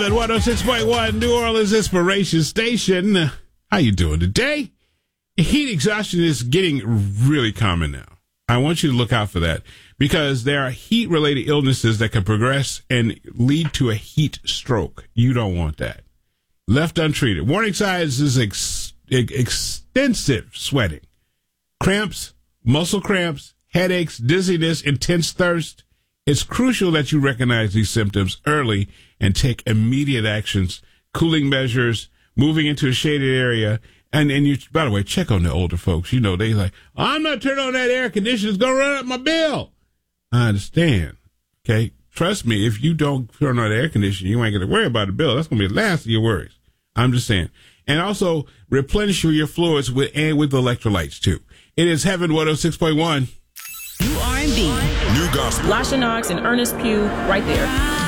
FM at 106.1 New Orleans Inspiration Station. How you doing today? Heat exhaustion is getting really common now. I want you to look out for that because there are heat-related illnesses that can progress and lead to a heat stroke. You don't want that. Left untreated. Warning signs is extensive sweating, cramps, muscle cramps, headaches, dizziness, intense thirst. It's crucial that you recognize these symptoms early and take immediate actions, cooling measures, moving into a shaded area. And you, by the way, check on the older folks. You know, they like, I'm not turning on that air conditioner. It's going to run up my bill. I understand. Okay. Trust me, if you don't turn on the air conditioner, you ain't going to worry about the bill. That's going to be the last of your worries. I'm just saying. And also replenish your fluids with electrolytes too. It is Heaven 106.1. New R&B. New gospel. Lasha Knox and Ernest Pugh right there.